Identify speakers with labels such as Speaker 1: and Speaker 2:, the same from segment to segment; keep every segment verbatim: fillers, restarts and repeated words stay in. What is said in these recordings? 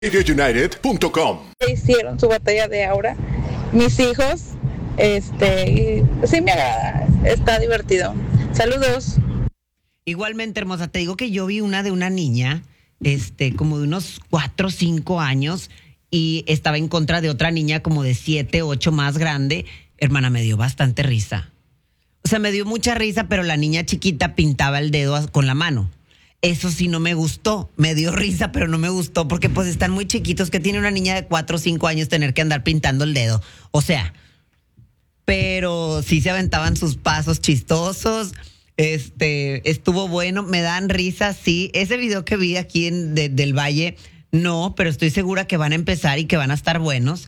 Speaker 1: radio united punto com.
Speaker 2: Hicieron su batalla de aura. Mis hijos, este, y sí me agrada, está divertido. Saludos.
Speaker 3: Igualmente, hermosa, te digo que yo vi una de una niña, este, como de unos cuatro o cinco años, y estaba en contra de otra niña como de siete, ocho más grande. Hermana, me dio bastante risa. O sea, me dio mucha risa, pero la niña chiquita pintaba el dedo con la mano. Eso sí no me gustó. Me dio risa, pero no me gustó porque pues están muy chiquitos. Que tiene una niña de cuatro o cinco años tener que andar pintando el dedo? O sea, pero sí se aventaban sus pasos chistosos. Este, estuvo bueno, me dan risa, sí. Ese video que vi aquí en, de, del Valle, no, pero estoy segura que van a empezar y que van a estar buenos.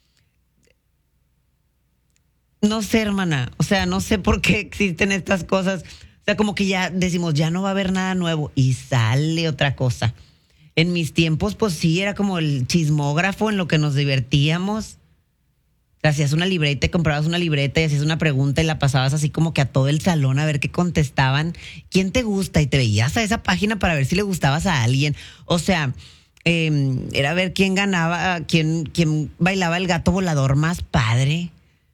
Speaker 3: No sé, hermana, o sea, no sé por qué existen estas cosas. O sea, como que ya decimos, ya no va a haber nada nuevo y sale otra cosa. En mis tiempos, pues sí, era como el chismógrafo en lo que nos divertíamos. Hacías una libreta y comprabas una libreta y hacías una pregunta y la pasabas así como que a todo el salón a ver qué contestaban. ¿Quién te gusta? Y te veías a esa página para ver si le gustabas a alguien. O sea, eh, era ver quién ganaba, quién, quién bailaba el gato volador más padre.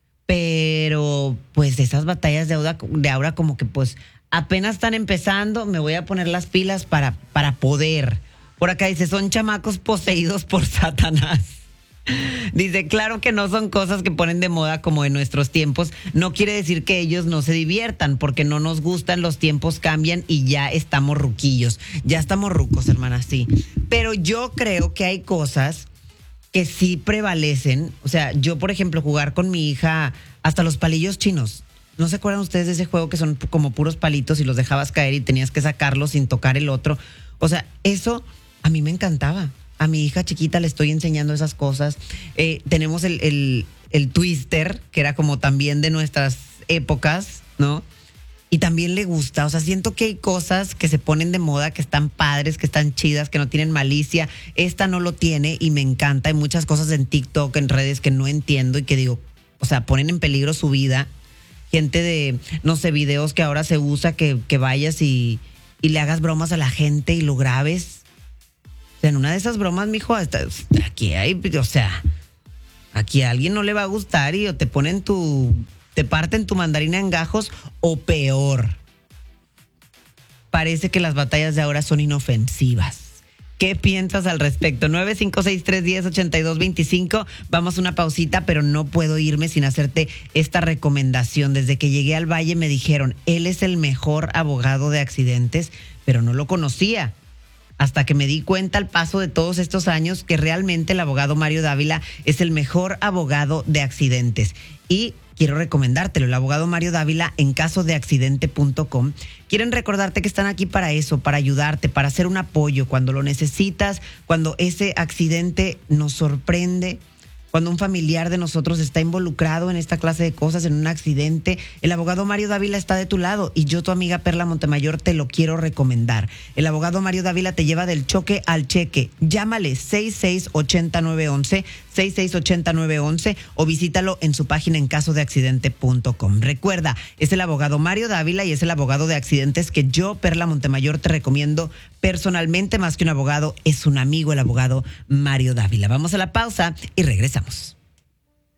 Speaker 3: Pero pues esas batallas de aura, de aura como que pues apenas están empezando. Me voy a poner las pilas para, para poder. Por acá dice, son chamacos poseídos por Satanás. Dice, claro que no son cosas que ponen de moda como en nuestros tiempos. No quiere decir que ellos no se diviertan, porque no nos gustan, los tiempos cambian y ya estamos ruquillos. Ya estamos rucos, hermana, sí. Pero yo creo que hay cosas que sí prevalecen. O sea, yo, por ejemplo, jugar con mi hija hasta los palillos chinos. ¿No se acuerdan ustedes de ese juego que son como puros palitos y los dejabas caer y tenías que sacarlos sin tocar el otro? O sea, eso a mí me encantaba. A mi hija chiquita le estoy enseñando esas cosas. Eh, tenemos el, el, el twister, que era como también de nuestras épocas, ¿no? Y también le gusta. O sea, siento que hay cosas que se ponen de moda, que están padres, que están chidas, que no tienen malicia. Esta no lo tiene y me encanta. Hay muchas cosas en TikTok, en redes que no entiendo y que digo, o sea, ponen en peligro su vida. Gente de, no sé, videos que ahora se usa, que, que vayas y, y le hagas bromas a la gente y lo grabes. En una de esas bromas, mijo, hasta, aquí hay, o sea, aquí a alguien no le va a gustar y o te ponen tu, te parten tu mandarina en gajos o peor. Parece que las batallas de ahora son inofensivas. ¿Qué piensas al respecto? nueve cinco seis tres uno cero ocho dos dos cinco. Vamos a una pausita, pero no puedo irme sin hacerte esta recomendación. Desde que llegué al Valle me dijeron, él es el mejor abogado de accidentes, pero no lo conocía. Hasta que me di cuenta al paso de todos estos años que realmente el abogado Mario Dávila es el mejor abogado de accidentes. Y quiero recomendártelo, el abogado Mario Dávila en caso de accidente punto com. Quieren recordarte que están aquí para eso, para ayudarte, para hacer un apoyo cuando lo necesitas, cuando ese accidente nos sorprende. Cuando un familiar de nosotros está involucrado en esta clase de cosas, en un accidente, el abogado Mario Dávila está de tu lado y yo, tu amiga Perla Montemayor, te lo quiero recomendar. El abogado Mario Dávila te lleva del choque al cheque. Llámale seis seis ocho nueve uno uno, seis seis ocho nueve uno uno o visítalo en su página en caso de accidente punto com. Recuerda, es el abogado Mario Dávila y es el abogado de accidentes que yo, Perla Montemayor, te recomiendo personalmente. Más que un abogado, es un amigo, el abogado Mario Dávila. Vamos a la pausa y regresamos.